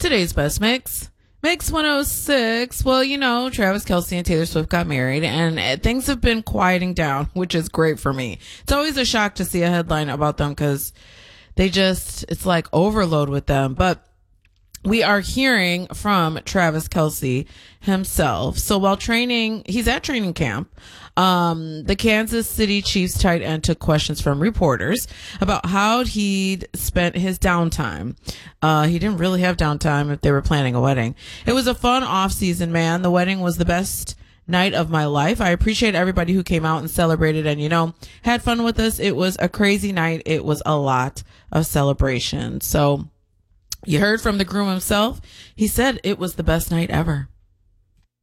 today's best mix. Mix 106. Well, Travis Kelce and Taylor Swift got married, and things have been quieting down, which is great for me. It's always a shock to see a headline about them because it's like overload with them. But we are hearing from Travis Kelce himself. So while he's at training camp. The Kansas City Chiefs tight end took questions from reporters about how he'd spent his downtime. He didn't really have downtime if they were planning a wedding. It was a fun off season, man. The wedding was the best night of my life. I appreciate everybody who came out and celebrated and, had fun with us. It was a crazy night. It was a lot of celebration. So you heard from the groom himself. He said it was the best night ever.